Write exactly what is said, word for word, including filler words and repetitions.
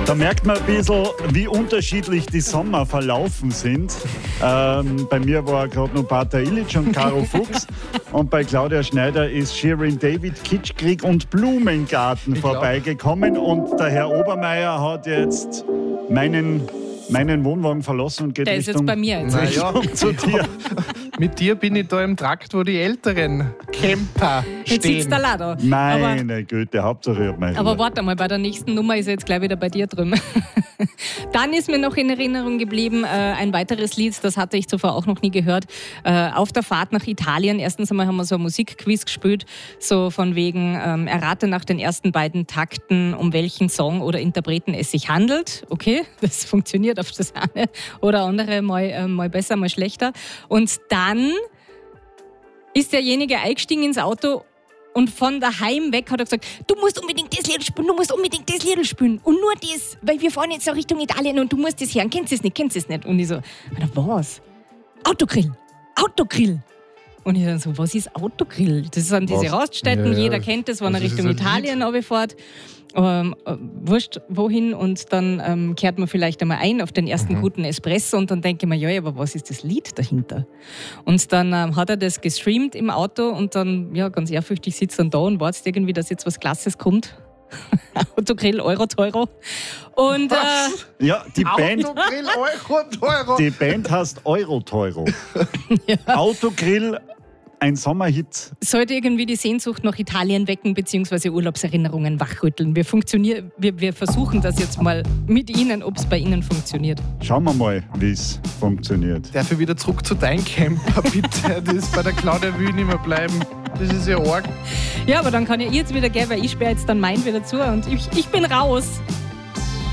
Da merkt man ein bisschen, wie unterschiedlich die Sommer verlaufen sind. Ähm, bei mir war gerade noch Pater Illich und Caro Fuchs. Und bei Claudia Schneider ist Shirin David, Kitschkrieg und Blumengarten Ich vorbeigekommen. Und der Herr Obermeier hat jetzt meinen, meinen Wohnwagen verlassen und geht Der ist Richtung, jetzt bei mir jetzt. Naja, zu dir. mit dir bin ich da im Trakt, wo die älteren Camper Jetzt sitzt stehen. der Lado. Meine Güte, Hauptsache ich hab meine Aber Ruhe. warte mal, bei der nächsten Nummer ist er jetzt gleich wieder bei dir drüben. Dann ist mir noch in Erinnerung geblieben, äh, ein weiteres Lied, das hatte ich zuvor auch noch nie gehört. Äh, auf der Fahrt nach Italien, erstens einmal haben wir so ein Musikquiz gespielt, so von wegen, ähm, errate nach den ersten beiden Takten, um welchen Song oder Interpreten es sich handelt. Okay, das funktioniert auf das eine oder andere mal, äh, mal besser, mal schlechter. Und dann ist derjenige eingestiegen ins Auto und von daheim weg hat er gesagt, du musst unbedingt das Lied spielen, du musst unbedingt das Lied spielen. Und nur das, weil wir fahren jetzt so Richtung Italien und du musst das hören. Kennst du es nicht, kennst du es nicht? Und ich so, was? Autogrill, Autogrill. Und ich dann so, was ist Autogrill? Das sind diese Was? Raststätten, Ja, ja. jeder kennt das, wenn er Das ist Richtung ein Lied. Italien runterfährt. Ähm, äh, wurscht wohin und dann ähm, kehrt man vielleicht einmal ein auf den ersten Mhm. guten Espresso und dann denke ich mir, ja, aber was ist das Lied dahinter? Und dann ähm, hat er das gestreamt im Auto und dann, ja, ganz ehrfürchtig sitzt er da und wartet irgendwie, dass jetzt was Klasses kommt. Autogrill, Euro, Teuro. Und äh, Ja, die Band, Autogrill, Euro, Teuro. die Band heißt Euro-Teuro. Autogrill, ein Sommerhit. sollte irgendwie die Sehnsucht nach Italien wecken, beziehungsweise Urlaubserinnerungen wachrütteln. Wir, funktionier- wir, wir versuchen das jetzt mal mit Ihnen, ob es bei Ihnen funktioniert. Schauen wir mal, wie es funktioniert. Darf ich wieder zurück zu deinem Camper, bitte? Das ist bei der Claudia will nicht mehr bleiben. Das ist ja arg. Ja, aber dann kann ja ich jetzt wieder gehen, weil ich sperre jetzt dann mein wieder zu und ich, ich bin raus.